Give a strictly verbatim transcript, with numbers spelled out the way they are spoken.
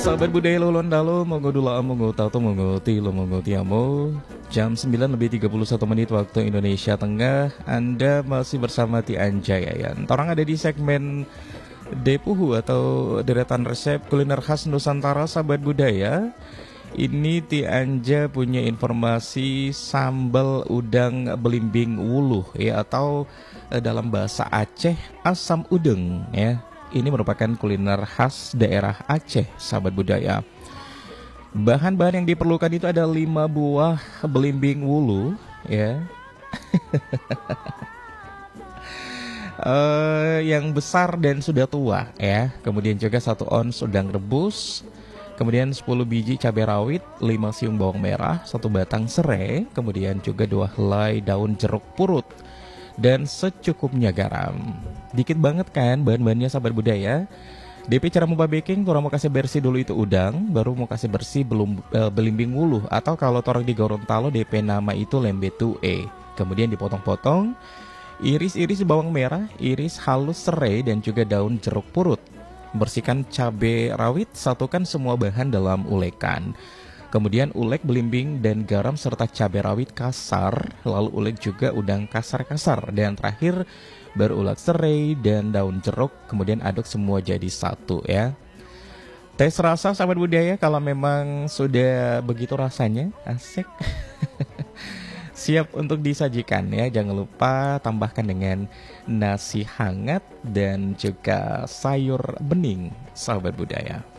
Sahabat budaya lolon dalo, monggo dula monggo tauto monggo tilo monggo tiamo. Jam sembilan lebih tiga puluh satu menit waktu Indonesia Tengah. Anda masih bersama Ti Anjayayan. Orang ada di segmen Depuhu atau deretan resep kuliner khas Nusantara. Sahabat budaya, ini Ti Anja punya informasi sambal udang belimbing wuluh ya, atau eh, dalam bahasa Aceh asam udeng ya. Ini merupakan kuliner khas daerah Aceh, sahabat budaya. Bahan-bahan yang diperlukan itu ada lima buah belimbing wulu ya. uh, yang besar dan sudah tua ya. Kemudian juga satu ons udang rebus. Kemudian sepuluh biji cabai rawit, lima siung bawang merah, satu batang serai, kemudian juga dua helai daun jeruk purut, dan secukupnya garam. Dikit banget kan bahan-bahannya, sahabat budaya. D P cara membuat baking, orang mau kasih bersih dulu itu udang, baru mau kasih bersih belum e, belimbing wuluh, atau kalau orang di Gorontalo D P nama itu lembe tue. Kemudian dipotong-potong, iris-iris bawang merah, iris halus serai dan juga daun jeruk purut. Bersihkan cabai rawit, satukan semua bahan dalam ulekan. Kemudian ulek belimbing dan garam serta cabai rawit kasar, lalu ulek juga udang kasar-kasar, dan terakhir baru ulek serai dan daun jeruk, kemudian aduk semua jadi satu ya. Tes rasa, sahabat budaya, kalau memang sudah begitu rasanya, asik. Siap untuk disajikan ya. Jangan lupa tambahkan dengan nasi hangat dan juga sayur bening, sahabat budaya.